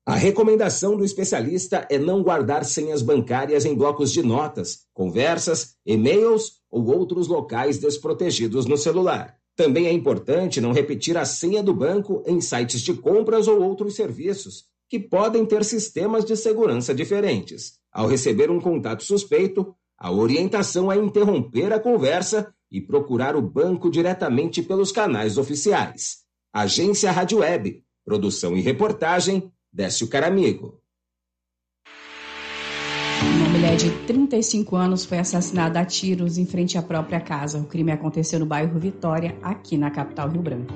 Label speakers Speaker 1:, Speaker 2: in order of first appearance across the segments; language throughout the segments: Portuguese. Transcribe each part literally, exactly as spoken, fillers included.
Speaker 1: A recomendação do especialista é não guardar senhas bancárias em blocos de notas, conversas, e-mails ou outros locais desprotegidos no celular. Também é importante não repetir a senha do banco em sites de compras ou outros serviços, que podem ter sistemas de segurança diferentes. Ao receber um contato suspeito, a orientação é interromper a conversa e procurar o banco diretamente pelos canais oficiais. Agência Rádio Web, produção e reportagem, Décio Caramigo.
Speaker 2: Uma mulher de trinta e cinco anos foi assassinada a tiros em frente à própria casa. O crime aconteceu no bairro Vitória, aqui na capital Rio Branco.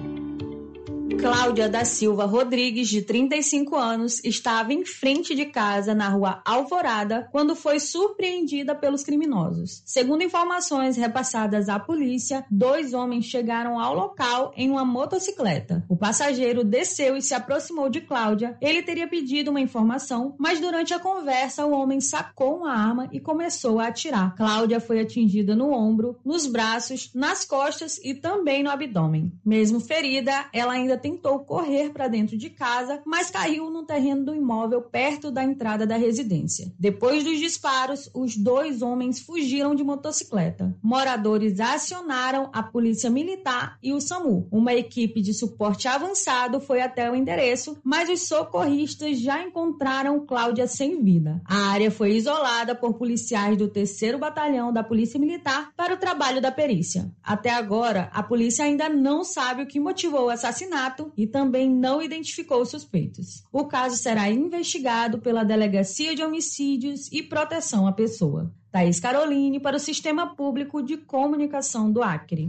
Speaker 3: Cláudia da Silva Rodrigues, de trinta e cinco anos, estava em frente de casa na rua Alvorada quando foi surpreendida pelos criminosos. Segundo informações repassadas à polícia, dois homens chegaram ao local em uma motocicleta. O passageiro desceu e se aproximou de Cláudia. Ele teria pedido uma informação, mas durante a conversa o homem sacou uma arma e começou a atirar. Cláudia foi atingida no ombro, nos braços, nas costas e também no abdômen. Mesmo ferida, ela ainda tentou correr para dentro de casa, mas caiu no terreno do imóvel perto da entrada da residência. Depois dos disparos, os dois homens fugiram de motocicleta. Moradores acionaram a polícia militar e o SAMU. Uma equipe de suporte avançado foi até o endereço, mas os socorristas já encontraram Cláudia sem vida. A área foi isolada por policiais do terceiro Batalhão da Polícia Militar para o trabalho da perícia. Até agora, a polícia ainda não sabe o que motivou o assassinato e também não identificou os suspeitos. O caso será investigado pela Delegacia de Homicídios e Proteção à Pessoa. Thaís Caroline para o Sistema Público de Comunicação do Acre.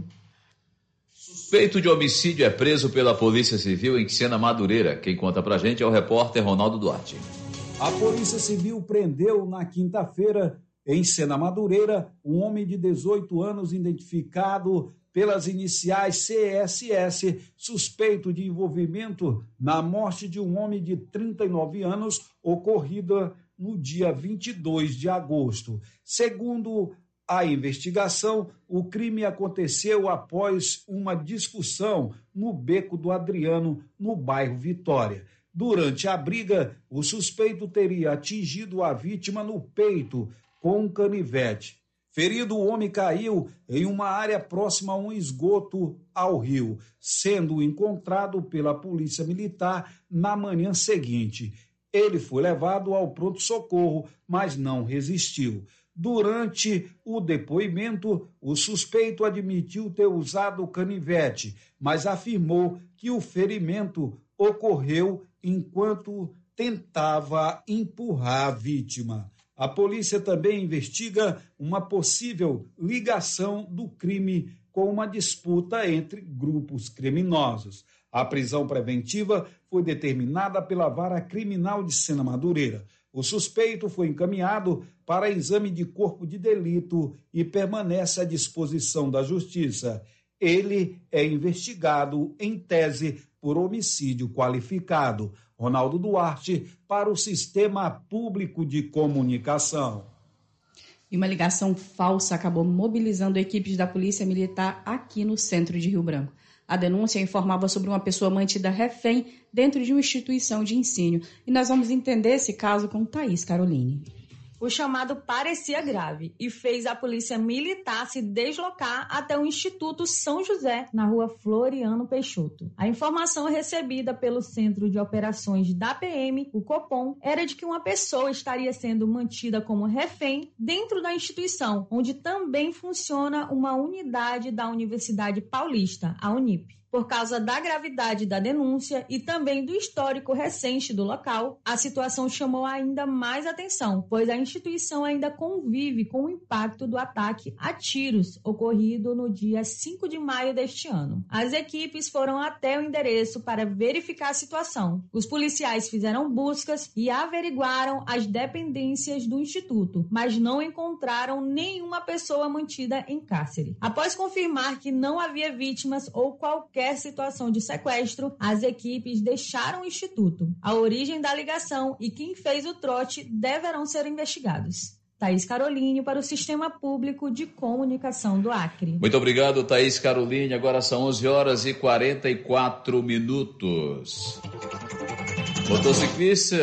Speaker 4: Suspeito de homicídio é preso pela Polícia Civil em Sena Madureira. Quem conta pra gente é o repórter Ronaldo Duarte.
Speaker 5: A Polícia Civil prendeu na quinta-feira, em Sena Madureira, um homem de dezoito anos identificado pelas iniciais C S S, suspeito de envolvimento na morte de um homem de trinta e nove anos, ocorrida no dia vinte e dois de agosto. Segundo a investigação, o crime aconteceu após uma discussão no Beco do Adriano, no bairro Vitória. Durante a briga, o suspeito teria atingido a vítima no peito com um canivete. Ferido, o homem caiu em uma área próxima a um esgoto ao rio, sendo encontrado pela Polícia Militar na manhã seguinte. Ele foi levado ao pronto-socorro, mas não resistiu. Durante o depoimento, o suspeito admitiu ter usado o canivete, mas afirmou que o ferimento ocorreu enquanto tentava empurrar a vítima. A polícia também investiga uma possível ligação do crime com uma disputa entre grupos criminosos. A prisão preventiva foi determinada pela Vara Criminal de Sena Madureira. O suspeito foi encaminhado para exame de corpo de delito e permanece à disposição da Justiça. Ele é investigado em tese por homicídio qualificado. Ronaldo Duarte, para o Sistema Público de Comunicação.
Speaker 2: E uma ligação falsa acabou mobilizando equipes da Polícia Militar aqui no centro de Rio Branco. A denúncia informava sobre uma pessoa mantida refém dentro de uma instituição de ensino. E nós vamos entender esse caso com Thaís Caroline.
Speaker 3: O chamado parecia grave e fez a polícia militar se deslocar até o Instituto São José, na rua Floriano Peixoto. A informação recebida pelo Centro de Operações da P M, o Copom, era de que uma pessoa estaria sendo mantida como refém dentro da instituição, onde também funciona uma unidade da Universidade Paulista, a Unip. Por causa da gravidade da denúncia e também do histórico recente do local, a situação chamou ainda mais atenção, pois a instituição ainda convive com o impacto do ataque a tiros ocorrido no dia cinco de maio deste ano. As equipes foram até o endereço para verificar a situação. Os policiais fizeram buscas e averiguaram as dependências do instituto, mas não encontraram nenhuma pessoa mantida em cárcere. Após confirmar que não havia vítimas ou qualquer situação de sequestro, as equipes deixaram o instituto. A origem da ligação e quem fez o trote deverão ser investigados. Thaís Caroline para o Sistema Público de Comunicação do Acre.
Speaker 4: Muito obrigado, Thaís Caroline. Agora são onze horas e quarenta e quatro minutos. Motociclista